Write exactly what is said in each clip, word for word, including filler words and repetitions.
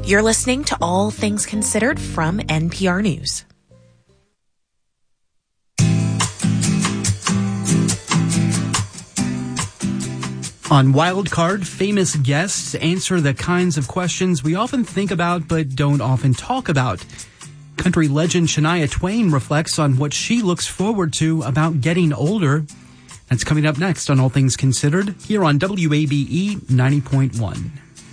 You're listening to All Things Considered from N P R News. On Wildcard, famous guests answer the kinds of questions we often think about but don't often talk about. Country legend Shania Twain reflects on what she looks forward to about getting older. That's coming up next on All Things Considered here on W A B E ninety point one.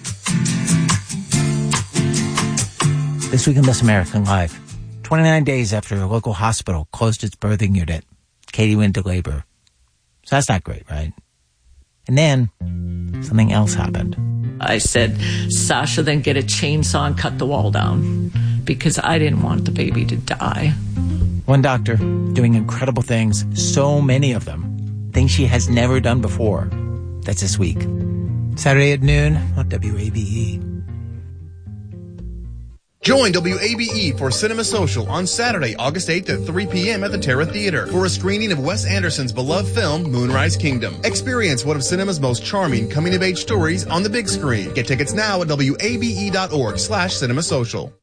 This week in This American Life, twenty-nine days after a local hospital closed its birthing unit, Katie went into labor. So that's not great, right? And then something else happened. I said, Sasha, then get a chainsaw and cut the wall down because I didn't want the baby to die. One doctor doing incredible things, so many of them, things she has never done before. That's this week. Saturday at noon on W A B E. Join W A B E for Cinema Social on Saturday, August eighth at three p.m. at the Terra Theater for a screening of Wes Anderson's beloved film, Moonrise Kingdom. Experience one of cinema's most charming coming-of-age stories on the big screen. Get tickets now at wabe.org slash cinema social.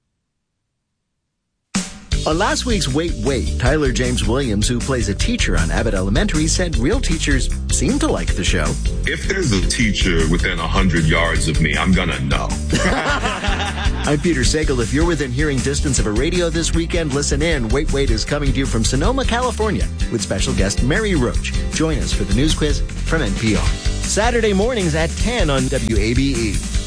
On last week's Wait, Wait, Tyler James Williams, who plays a teacher on Abbott Elementary, said real teachers seem to like the show. If there's a teacher within one hundred yards of me, I'm gonna know. I'm Peter Sagal. If you're within hearing distance of a radio this weekend, listen in. Wait, Wait is coming to you from Sonoma, California, with special guest Mary Roach. Join us for the news quiz from N P R. Saturday mornings at ten on W A B E.